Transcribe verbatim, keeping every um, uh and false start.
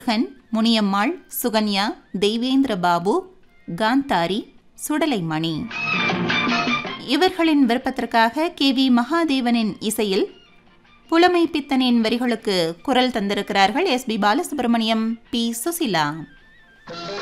கன், முனியம்மாள், சுகன்யா, தெய்வேந்திர பாபு, காந்தாரி, சுடலைமணி இவர்களின் விருப்பத்திற்காக K V மகாதேவனின் இசையில் புலமை பித்தனின் வரிகளுக்கு குரல் தந்திருக்கிறார்கள் S B Balasubramaniam, B Susheela.